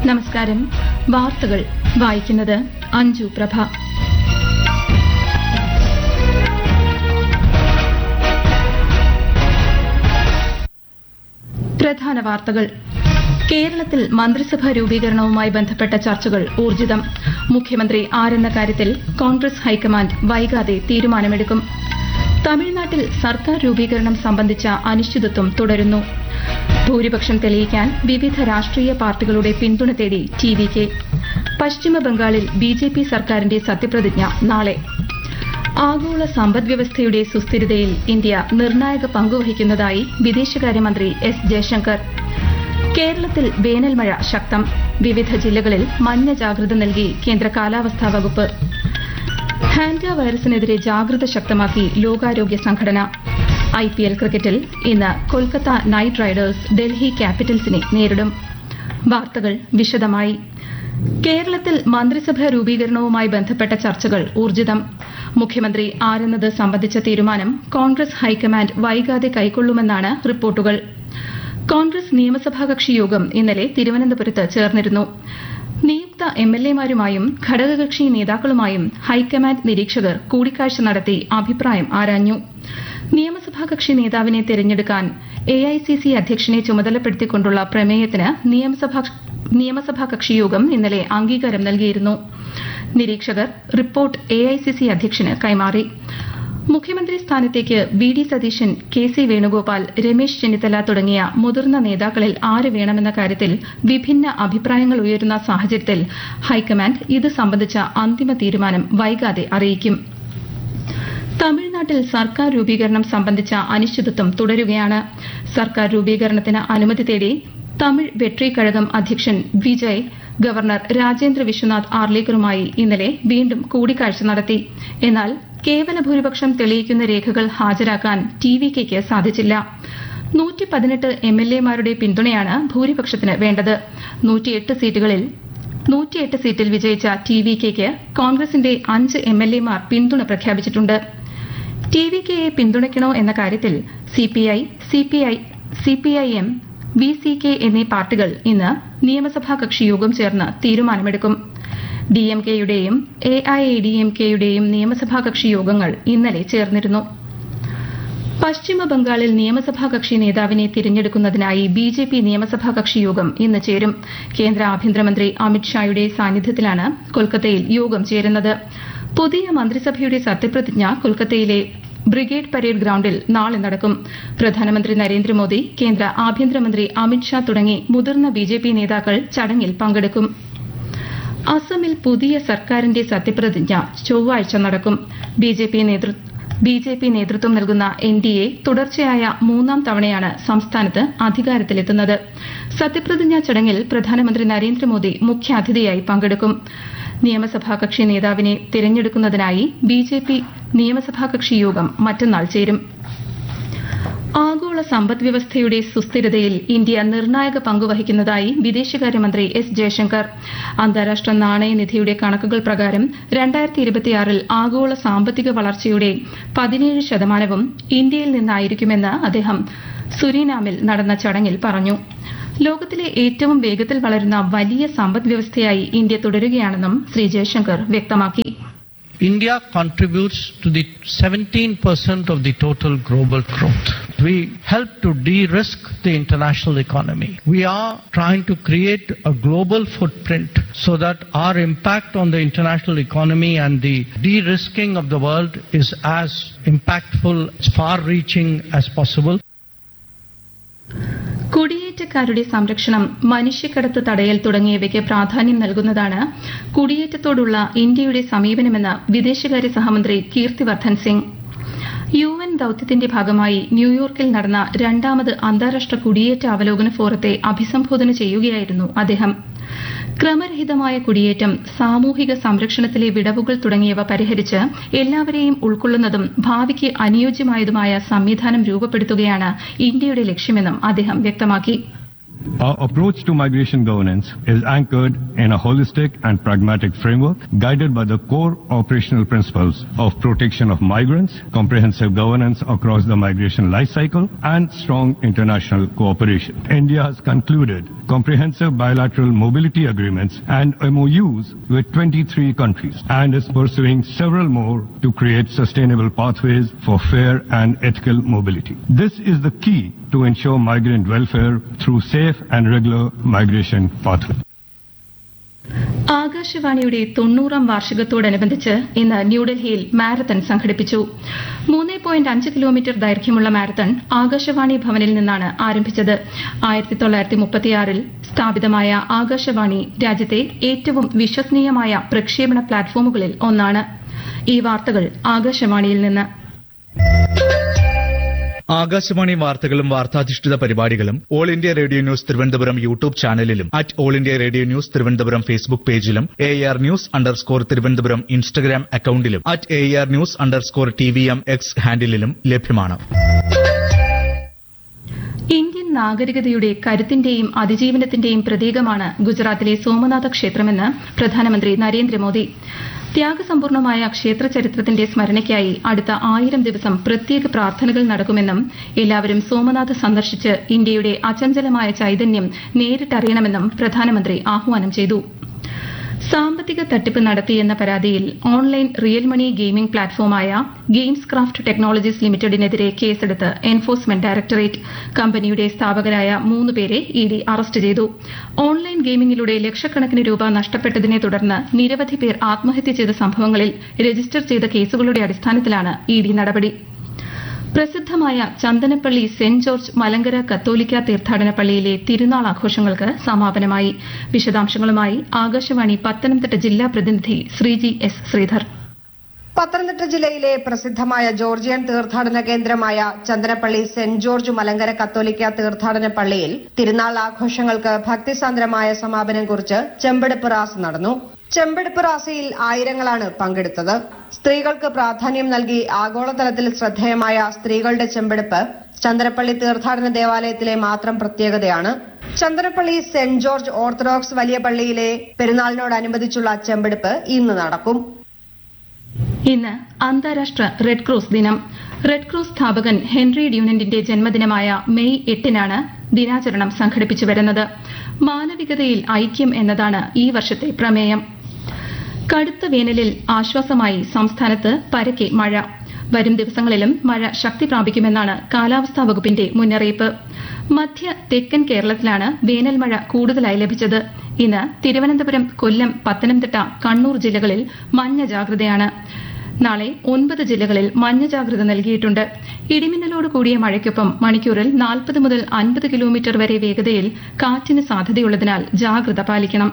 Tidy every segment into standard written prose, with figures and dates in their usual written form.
നമസ്കാരം. വാർത്തകൾ വായിക്കുന്നത് അഞ്ജു പ്രഭ. പ്രധാന വാർത്തകൾ. കേരളത്തിൽ മന്ത്രിസഭാ രൂപീകരണവുമായി ബന്ധപ്പെട്ട ചർച്ചകൾ ഊർജിതം. മുഖ്യമന്ത്രി ആരെന്ന കാര്യത്തിൽ കോൺഗ്രസ് ഹൈക്കമാൻഡ് വൈകാതെ തീരുമാനമെടുക്കും. തമിഴ്നാട്ടിൽ സർക്കാർ രൂപീകരണം സംബന്ധിച്ച അനിശ്ചിതത്വം തുടരുന്നു. ഭൂരിപക്ഷം തെളിയിക്കാൻ വിവിധ രാഷ്ട്രീയ പാർട്ടികളുടെ പിന്തുണ തേടി ടിവികെ. പശ്ചിമബംഗാളിൽ ബിജെപി സർക്കാരിന്റെ സത്യപ്രതിജ്ഞ നാളെ. ആഗോള സമ്പദ്വ്യവസ്ഥയുടെ സുസ്ഥിരതയിൽ ഇന്ത്യ നിർണായക പങ്കുവഹിക്കുന്നതായി വിദേശകാര്യമന്ത്രി എസ് ജയശങ്കർ. കേരളത്തിൽ വേനൽ മഴ ശക്തം. വിവിധ ജില്ലകളിൽ മഞ്ഞ ജാഗ്രത നൽകി കേന്ദ്ര കാലാവസ്ഥാ വകുപ്പ്. ഹാൻഡ വൈറസിനെതിരെ ജാഗ്രത ശക്തമാക്കി ലോകാരോഗ്യ സംഘടന. IPL ക്രിക്കറ്റിൽ ഇന്ന് കൊൽക്കത്ത നൈറ്റ് റൈഡേഴ്സ് ഡൽഹി ക്യാപിറ്റൽസിനെ നേരിടും. വാർത്തകൾ വിശദമായി. കേരളത്തിൽ മന്ത്രിസഭാ രൂപീകരണവുമായി ബന്ധപ്പെട്ട ചർച്ചകൾ ഊർജിതം. മുഖ്യമന്ത്രി ആരെന്നത് സംബന്ധിച്ച തീരുമാനം കോൺഗ്രസ് ഹൈക്കമാൻഡ് വൈകാതെ കൈക്കൊള്ളുമെന്നാണ് റിപ്പോർട്ടുകൾ. കോൺഗ്രസ് നിയമസഭാ കക്ഷി യോഗം ഇന്നലെ തിരുവനന്തപുരത്ത് ചേർന്നിരുന്നു. നിയുക്ത MLAമാരുമായും ഘടകകക്ഷി നേതാക്കളുമായും ഹൈക്കമാൻഡ് നിരീക്ഷകർ കൂടിക്കാഴ്ച നടത്തി അഭിപ്രായം ആരാഞ്ഞു. നിയമസഭാ കക്ഷി നേതാവിനെ തെരഞ്ഞെടുക്കാൻ AICC അധ്യക്ഷനെ ചുമതലപ്പെടുത്തിക്കൊണ്ടുള്ള പ്രമേയത്തിന് നിയമസഭാ കക്ഷിയോഗം ഇന്നലെ അംഗീകാരം നൽകിയിരുന്നു. നിരീക്ഷകർ റിപ്പോർട്ട് AICC അധ്യക്ഷന് കൈമാറി. മുഖ്യമന്ത്രി സ്ഥാനത്തേക്ക് VD സതീശൻ, KC വേണുഗോപാൽ, രമേശ് ചെന്നിത്തല തുടങ്ങിയ മുതിർന്ന നേതാക്കളിൽ ആര് വേണമെന്ന കാര്യത്തിൽ വിഭിന്ന അഭിപ്രായങ്ങൾ ഉയരുന്ന സാഹചര്യത്തിൽ ഹൈക്കമാൻഡ് ഇത് സംബന്ധിച്ച അന്തിമ തീരുമാനം വൈകാതെ അറിയിക്കും. തമിഴ്നാട്ടിൽ സർക്കാർ രൂപീകരണം സംബന്ധിച്ച അനിശ്ചിതത്വം തുടരുകയാണ്. സർക്കാർ രൂപീകരണത്തിന് അനുമതി തേടി തമിഴ് വെട്രി കഴകം അധ്യക്ഷൻ വിജയ് ഗവർണർ രാജേന്ദ്ര വിശ്വനാഥ് ആർലേക്കറുമായി ഇന്നലെ വീണ്ടും കൂടിക്കാഴ്ച നടത്തി. എന്നാൽ കേവല ഭൂരിപക്ഷം തെളിയിക്കുന്ന രേഖകൾ ഹാജരാക്കാൻ TVKയ്ക്ക് സാധിച്ചില്ല. 118 MLAമാരുടെ പിന്തുണയാണ് ഭൂരിപക്ഷത്തിന് വേണ്ടത്. 108 സീറ്റിൽ വിജയിച്ച TVKയ്ക്ക് കോൺഗ്രസിന്റെ 5 MLAമാർ പിന്തുണ പ്രഖ്യാപിച്ചിട്ടുണ്ട്. TVKയെ പിന്തുണയ്ക്കണോ എന്ന കാര്യത്തിൽ CPI, CPIM, VCK എന്നീ പാർട്ടികൾ ഇന്ന് നിയമസഭാ കക്ഷിയോഗം ചേർന്ന് തീരുമാനമെടുക്കും. DMKയുടെയും AIADMKയുടെയും നിയമസഭാ കക്ഷി യോഗങ്ങൾ ഇന്നലെ ചേർന്നിരുന്നു. പശ്ചിമബംഗാളിൽ നിയമസഭാ കക്ഷി നേതാവിനെ തിരഞ്ഞെടുക്കുന്നതിനായി BJP നിയമസഭാ കക്ഷിയോഗം ഇന്ന് ചേരും. കേന്ദ്ര ആഭ്യന്തരമന്ത്രി അമിത്ഷായുടെ സാന്നിധ്യത്തിലാണ് കൊൽക്കത്തയിൽ യോഗം ചേരുന്നത്. പുതിയ മന്ത്രിസഭയുടെ സത്യപ്രതിജ്ഞ കൊൽക്കത്തയിലെ ബ്രിഗേഡ് പരേഡ് ഗ്രൌണ്ടിൽ നാളെ നടക്കും. പ്രധാനമന്ത്രി നരേന്ദ്രമോദി, കേന്ദ്ര ആഭ്യന്തരമന്ത്രി അമിത്ഷാ തുടങ്ങി മുതിർന്ന BJP നേതാക്കൾ ചടങ്ങിൽ പങ്കെടുക്കും. അസമിൽ പുതിയ സർക്കാരിന്റെ സത്യപ്രതിജ്ഞ ചൊവ്വാഴ്ച നടക്കും. BJP നേതൃത്വം നൽകുന്ന NDA തുടർച്ചയായ 3ാം തവണയാണ് സംസ്ഥാനത്ത് അധികാരത്തിലെത്തുന്നത്. സത്യപ്രതിജ്ഞാ ചടങ്ങിൽ പ്രധാനമന്ത്രി നരേന്ദ്രമോദി മുഖ്യാതിഥിയായി പങ്കെടുക്കും. നിയമസഭാ കക്ഷി നേതാവിനെ തിരഞ്ഞെടുക്കുന്നതിനായി BJP നിയമസഭാ കക്ഷി യോഗം മറ്റന്നാൾ ചേരും. ആഗോള സമ്പദ്വ്യവസ്ഥയുടെ സുസ്ഥിരതയിൽ ഇന്ത്യ നിർണായക പങ്കുവഹിക്കുന്നതായി വിദേശകാര്യമന്ത്രി എസ് ജയശങ്കർ. അന്താരാഷ്ട്ര നാണയനിധിയുടെ കണക്കുകൾ പ്രകാരം 2026 ആഗോള സാമ്പത്തിക വളർച്ചയുടെ 17% ഇന്ത്യയിൽ നിന്നായിരിക്കുമെന്ന് അദ്ദേഹം സുരീനാമിൽ നടന്ന ചടങ്ങിൽ പറഞ്ഞു. ലോകത്തിലെ ഏറ്റവും വേഗത്തിൽ വളരുന്ന വലിയ സമ്പദ്വ്യവസ്ഥയായി ഇന്ത്യ തുടരുകയാണെന്നും ശ്രീ ജയശങ്കർ വ്യക്തമാക്കി. India contributes to the 17% of the total global growth. We help to de-risk the international economy. We are trying to create a global footprint so that our impact on the international economy and the de-risking of the world is as impactful, as far-reaching as possible. കുടിയേറ്റക്കാരുടെ സംരക്ഷണം, മനുഷ്യക്കടത്ത് തടയൽ തുടങ്ങിയവയ്ക്ക് പ്രാധാന്യം നൽകുന്നതാണ് കുടിയേറ്റത്തോടുള്ള ഇന്ത്യയുടെ സമീപനമെന്ന് വിദേശകാര്യ സഹമന്ത്രി Kirti Vardhan Singh. UN ദൌത്യത്തിന്റെ ഭാഗമായി ന്യൂയോർക്കിൽ നടന്ന 2ാമത് അന്താരാഷ്ട്ര കുടിയേറ്റ അവലോകന ഫോറത്തെ അഭിസംബോധന ചെയ്യുകയായിരുന്നു അദ്ദേഹം. ക്രമരഹിതമായ കുടിയേറ്റം, സാമൂഹിക സംരക്ഷണത്തിലെ വിടവുകൾ തുടങ്ങിയവ പരിഹരിച്ച് എല്ലാവരെയും ഉൾക്കൊള്ളുന്നതും ഭാവിക്ക് അനുയോജ്യമായതുമായ സംവിധാനം രൂപപ്പെടുത്തുകയാണ് ഇന്ത്യയുടെ ലക്ഷ്യമെന്നും അദ്ദേഹം വ്യക്തമാക്കി. Our approach to migration governance is anchored in a holistic and pragmatic framework guided by the core operational principles of protection of migrants, comprehensive governance across the migration life cycle, and strong international cooperation. India has concluded comprehensive bilateral mobility agreements and MOUs with 23 countries and is pursuing several more to create sustainable pathways for fair and ethical mobility. This is the key to ensure migrant welfare through safe and regular migration pathways. ആകാശവാണിയുടെ 90ാം വാർഷികത്തോടനുബന്ധിച്ച് ഇന്ന് ന്യൂഡൽഹിയിൽ marathon സംഘടിപ്പിച്ചു. 3.5 kilometre ദൈർഘ്യമുള്ള marathon Akashvani ഭവനിൽ നിന്നാണ് ആരംഭിച്ചത്. 1936 സ്ഥാപിതമായ ആകാശവാണി രാജ്യത്തെ ഏറ്റവും വിശ്വസനീയമായ പ്രക്ഷേപണ പ്ലാറ്റ്ഫോമുകളിൽ ഒന്നാണ്. ഈ വാർത്തകൾ ആകാശവാണിയിൽ നിന്ന്. ആകാശവാണി വാർത്തകളും വാർത്താധിഷ്ഠിത പരിപാടികളും all India radio news Thiruvananthapuram YouTube ചാനലിലും all India radio news Thiruvananthapuram Facebook പേജിലും AR News_ തിരുവനന്തപുരം ഇൻസ്റ്റഗ്രാം അക്കൌണ്ടിലും AR News_TVM X ഹാൻഡിലും ലഭ്യമാണ്. ഇന്ത്യൻ നാഗരികതയുടെ കരുത്തിന്റെയും അതിജീവനത്തിന്റെയും പ്രതീകമാണ് ഗുജറാത്തിലെ സോമനാഥ ക്ഷേത്രമെന്ന് പ്രധാനമന്ത്രി നരേന്ദ്രമോദി. ത്യാഗസമ്പൂർണമായ ക്ഷേത്ര ചരിത്രത്തിന്റെ സ്മരണയ്ക്കായി അടുത്ത 1000 ദിവസം പ്രത്യേക പ്രാർത്ഥനകൾ നടക്കുമെന്നും എല്ലാവരും സോമനാഥ് സന്ദർശിച്ച് ഇന്ത്യയുടെ അചഞ്ചലമായ ചൈതന്യം നേരിട്ടറിയണമെന്നും പ്രധാനമന്ത്രി ആഹ്വാനം ചെയ്തു. സാമ്പത്തിക തട്ടിപ്പ് നടത്തിയെന്ന പരാതിയിൽ online real money gaming പ്ലാറ്റ്ഫോമായ games craft technologies ലിമിറ്റഡിനെതിരെ കേസെടുത്ത് എൻഫോഴ്സ്മെന്റ് ഡയറക്ടറേറ്റ്. കമ്പനിയുടെ സ്ഥാപകരായ 3 പേരെ ഇഡി അറസ്റ്റ് ചെയ്തു. ഓൺലൈൻ ഗെയിമിംഗിലൂടെ ലക്ഷക്കണക്കിന് രൂപ നഷ്ടപ്പെട്ടതിനെ തുടർന്ന് നിരവധി പേർ ആത്മഹത്യ ചെയ്ത സംഭവങ്ങളിൽ രജിസ്റ്റർ ചെയ്ത കേസുകളുടെ അടിസ്ഥാനത്തിലാണ് ഇഡി നടപടി. പ്രസിദ്ധമായ ചന്ദനപ്പള്ളി സെന്റ് ജോർജ് മലങ്കര കത്തോലിക്ക തീർത്ഥാടന പള്ളിയിലെ തിരുനാൾ ആഘോഷങ്ങൾക്ക് സമാപനമായി. വിശദാംശങ്ങളുമായി ആകാശവാണി പത്തനംതിട്ട ജില്ലാ പ്രതിനിധി ശ്രീജി എസ് ശ്രീധർ. പത്തനംതിട്ട ജില്ലയിലെ പ്രസിദ്ധമായ ജോർജിയൻ തീർത്ഥാടന കേന്ദ്രമായ ചന്ദനപ്പള്ളി സെന്റ് ജോർജ് മലങ്കര കത്തോലിക്ക തീർത്ഥാടന പള്ളിയിൽ തിരുനാൾ ആഘോഷങ്ങൾക്ക് ഭക്തിസാന്ദ്രമായ സമാപനം കുറിച്ച് ചെമ്പെടുപ്പ് റാസ് നടന്നു. ചെമ്പെടുപ്പ് റാസയിൽ ആയിരങ്ങളാണ് പങ്കെടുത്തത്. സ്ത്രീകൾക്ക് പ്രാധാന്യം നൽകി ആഗോളതലത്തിൽ ശ്രദ്ധേയമായ സ്ത്രീകളുടെ ചെമ്പെടുപ്പ് ചന്ദനപ്പള്ളി തീർത്ഥാടന ദേവാലയത്തിലെ മാത്രം പ്രത്യേകതയാണ്. ചന്ദനപ്പള്ളി സെന്റ് ജോർജ് ഓർത്തഡോക്സ് വലിയ പള്ളിയിലെ പെരുന്നാളിനോടനുബന്ധിച്ചുള്ള ചെമ്പെടുപ്പ് ഇന്ന് നടക്കും. ഇന്ന് അന്താരാഷ്ട്ര റെഡ് ക്രോസ് ദിനം. റെഡ് ക്രോസ് സ്ഥാപകൻ ഹെൻറി ഡ്യൂനന്റിന്റെ ജന്മദിനമായ മെയ് 8-നാണ് ദിനാചരണം സംഘടിപ്പിച്ചു വരുന്നത്. മാനവികതയിൽ ഐക്യം എന്നതാണ് ഈ വർഷത്തെ പ്രമേയം. കടുത്ത വേനലിൽ ആശ്വാസമായി സംസ്ഥാനത്ത് പരക്കെ മഴ. വരും ദിവസങ്ങളിലും മഴ ശക്തി പ്രാപിക്കുമെന്നാണ് കാലാവസ്ഥാ വകുപ്പിന്റെ മുന്നറിയിപ്പ്. മധ്യ തെക്കൻ കേരളത്തിലാണ് വേനൽ മഴ കൂടുതലായി ലഭിച്ചത്. ഇന്ന് തിരുവനന്തപുരം, കൊല്ലം, പത്തനംതിട്ട, കണ്ണൂർ ജില്ലകളിൽ മഞ്ഞ ജാഗ്രതയാണ്. നാളെ 9 ജില്ലകളിൽ മഞ്ഞ ജാഗ്രത നൽകിയിട്ടുണ്ട്. ഇടിമിന്നലോട് കൂടിയ മഴയ്ക്കൊപ്പം മണിക്കൂറിൽ 40 മുതൽ 50 കിലോമീറ്റർ വരെ വേഗതയിൽ കാറ്റിന് സാധ്യതയുള്ളതിനാൽ ജാഗ്രത പാലിക്കണം.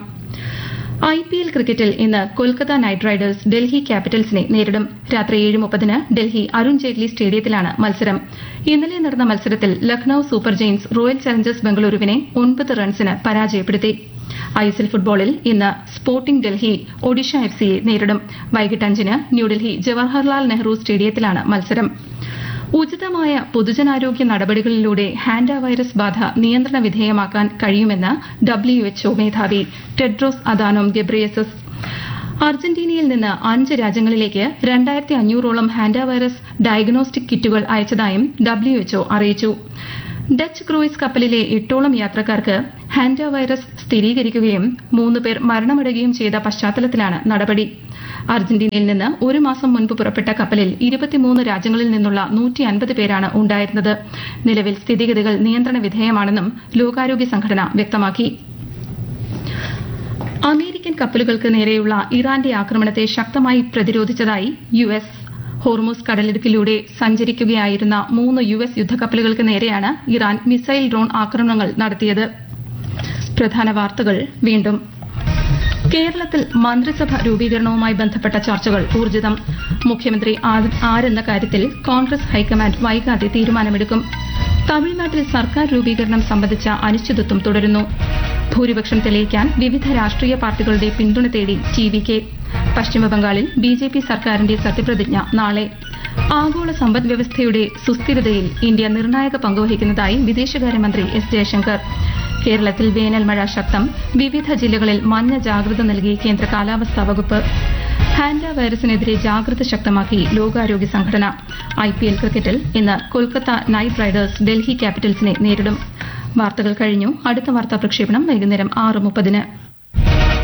IPL ക്രിക്കറ്റിൽ ഇന്ന് കൊൽക്കത്ത നൈറ്റ് റൈഡേഴ്സ് ഡൽഹി ക്യാപിറ്റൽസിനെ നേരിടും. രാത്രി 7:30-ന് ഡൽഹി അരുൺ ജെയ്റ്റ്ലി സ്റ്റേഡിയത്തിലാണ് മത്സരം. ഇന്നലെ നടന്ന മത്സരത്തിൽ Lucknow super Giants royal Challengers ബംഗളൂരുവിനെ 9 റൺസിന് പരാജയപ്പെടുത്തി. ISL ഫുട്ബോളിൽ ഇന്ന് സ്പോർട്ടിംഗ് ഡൽഹി ഒഡീഷ FCയെ നേരിടും. വൈകിട്ട് 5-ന് ന്യൂഡൽഹി ജവഹർലാൽ നെഹ്റു സ്റ്റേഡിയത്തിലാണ് മത്സരം. ഉചിതമായ പൊതുജനാരോഗ്യ നടപടികളിലൂടെ ഹാൻഡ വൈറസ് ബാധ നിയന്ത്രണ വിധേയമാക്കാൻ കഴിയുമെന്ന് WHO മേധാവി ടെഡ്രോസ് അദാനോം ഗെബ്രിയേസസ്. അർജന്റീനയിൽ നിന്ന് 5 രാജ്യങ്ങളിലേക്ക് 2500ഓളം ഹാൻഡ വൈറസ് ഡയഗ്നോസ്റ്റിക് കിറ്റുകൾ അയച്ചതായും WHO അറിയിച്ചു. ഡച്ച് ക്രൂയിസ് കപ്പലിലെ 8ഓളം യാത്രക്കാർക്ക് ഹാൻഡ വൈറസ് സ്ഥിരീകരിക്കുകയും 3 പേർ മരണമടയുകയും ചെയ്ത പശ്ചാത്തലത്തിലാണ് നടപടി. അർജന്റീനയിൽ നിന്ന് 1 മാസം മുൻപ് പുറപ്പെട്ട കപ്പലിൽ 23 രാജ്യങ്ങളിൽ നിന്നുള്ള 150 പേരാണ് ഉണ്ടായിരുന്നത്. നിലവിൽ സ്ഥിതിഗതികൾ നിയന്ത്രണ വിധേയമാണെന്നും ലോകാരോഗ്യ സംഘടന വ്യക്തമാക്കി. അമേരിക്കൻ കപ്പലുകൾക്ക് നേരെയുള്ള ഇറാന്റെ ആക്രമണത്തെ ശക്തമായി പ്രതിരോധിച്ചതായി US. ഹോർമൂസ് കടലിടുക്കിലൂടെ സഞ്ചരിക്കുകയായിരുന്ന 3 US യുദ്ധക്കപ്പലുകൾക്ക് നേരെയാണ് ഇറാൻ മിസൈൽ ഡ്രോൺ ആക്രമണങ്ങൾ നടത്തിയത്. പ്രധാന വാർത്തകൾ വീണ്ടും. കേരളത്തിൽ മന്ത്രിസഭ രൂപീകരണവുമായി ബന്ധപ്പെട്ട ചർച്ചകൾ ഊർജിതം. മുഖ്യമന്ത്രി ആരെന്ന കാര്യത്തിൽ കോൺഗ്രസ് ഹൈക്കമാൻഡ് വൈകാതെ തീരുമാനമെടുക്കും. തമിഴ്നാട്ടിൽ സർക്കാർ രൂപീകരണം സംബന്ധിച്ച അനിശ്ചിതത്വം തുടരുന്നു. ഭൂരിപക്ഷം തെളിയിക്കാൻ വിവിധ രാഷ്ട്രീയ പാർട്ടികളുടെ പിന്തുണ തേടി TVK. പശ്ചിമബംഗാളിൽ BJP സർക്കാരിന്റെ സത്യപ്രതിജ്ഞ നാളെ. ആഗോള സമ്പദ്വ്യവസ്ഥയുടെ സുസ്ഥിരതയിൽ ഇന്ത്യ നിർണായക പങ്കുവഹിക്കുന്നതായി വിദേശകാര്യമന്ത്രി S. ജയശങ്കർ. കേരളത്തിൽ വേനൽ മഴ ശക്തം. വിവിധ ജില്ലകളിൽ മഞ്ഞ ജാഗ്രത നൽകി കേന്ദ്ര കാലാവസ്ഥാ വകുപ്പ്. ഹാൻഡ വൈറസിനെതിരെ ജാഗ്രത ശക്തമാക്കി ലോകാരോഗ്യ സംഘടന. IPL ക്രിക്കറ്റിൽ ഇന്ന് കൊൽക്കത്ത നൈറ്റ് റൈഡേഴ്സ് ഡൽഹി ക്യാപിറ്റൽസിനെ നേരിടും. വാർത്തകൾ കഴിഞ്ഞു. അടുത്ത വാർത്താ പ്രക്ഷേപണം വൈകുന്നേരം 6:30.